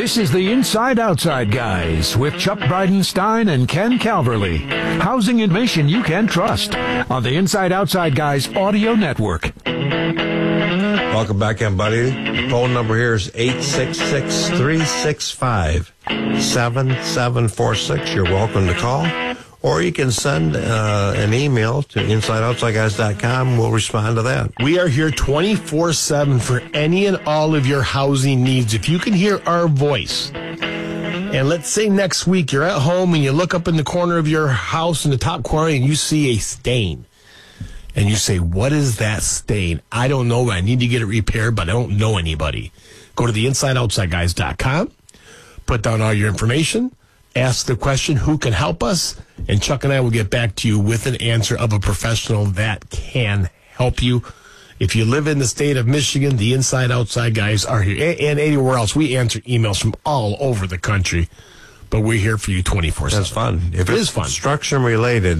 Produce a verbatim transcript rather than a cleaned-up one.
This is the Inside Outside Guys with Chuck Bridenstine and Ken Calverley. Housing information you can trust on the Inside Outside Guys audio network. Welcome back, everybody. The phone number here is eight six six, three six five, seven seven four six. You're welcome to call. Or you can send uh, an email to inside outside guys dot com. We'll respond to that. We are here twenty-four seven for any and all of your housing needs. If you can hear our voice, and let's say next week you're at home and you look up in the corner of your house in the top corner and you see a stain. And you say, what is that stain? I don't know. I need to get it repaired, but I don't know anybody. Go to the inside outside guys dot com. Put down all your information. Ask the question, who can help us? And Chuck and I will get back to you with an answer of a professional that can help you. If you live in the state of Michigan, the Inside Outside Guys are here. And anywhere else, we answer emails from all over the country. But we're here for you twenty-four seven. That's fun. If it it's is fun. construction related,